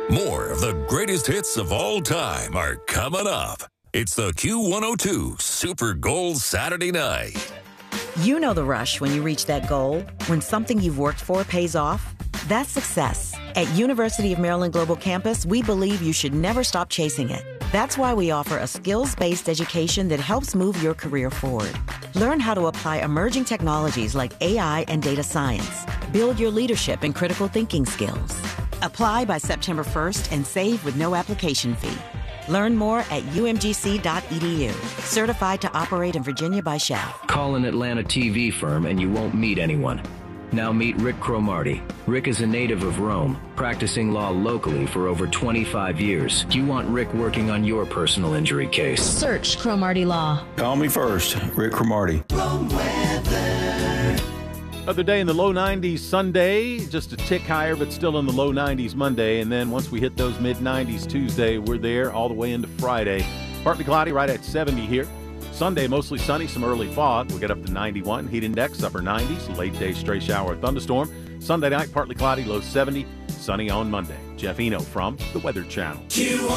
More of the greatest hits of all time are coming up. It's the Q102 Super Gold Saturday Night. You know the rush when you reach that goal, when something you've worked for pays off. That's success. At University of Maryland Global Campus, we believe you should never stop chasing it. That's why we offer a skills-based education that helps move your career forward. Learn how to apply emerging technologies like AI and data science. Build your leadership and critical thinking skills. Apply by September 1st and save with no application fee. Learn more at umgc.edu. Certified to operate in Virginia by Shell. Call an Atlanta TV firm and you won't meet anyone. Now meet Rick Cromartie. Rick is a native of Rome, practicing law locally for over 25 years. Do you want Rick working on your personal injury case? Search Cromartie Law. Call me first, Rick Cromartie. Another day in the low 90s Sunday, just a tick higher, but still in the low 90s Monday. And then once we hit those mid-90s Tuesday, we're there all the way into Friday. Partly cloudy, right at 70 here. Sunday, mostly sunny, some early fog. We'll get up to 91. Heat index, upper 90s. Late day, stray shower, thunderstorm. Sunday night, partly cloudy, low 70. Sunny on Monday. Jeff Eno from the Weather Channel.